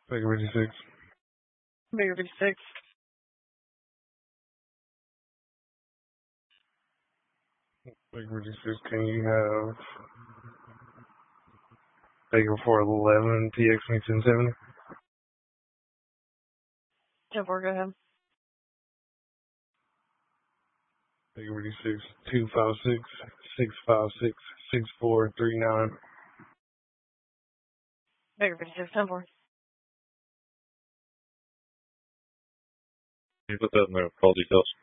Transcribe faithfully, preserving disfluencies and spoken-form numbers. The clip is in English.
Baker fifty-six. Baker fifty-six. Baker fifty-six, can you have Baker four eleven P X me ten seventy? ten four, go ahead. Baker fifty-six, two five six, six five six, six four three nine. Baker fifty-six, ten four. Can you put that in the call details?